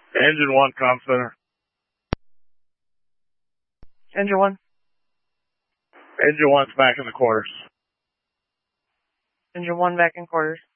Engine 1, comm center. Engine 1. Engine 1's back in the quarters. Engine 1 back in quarters.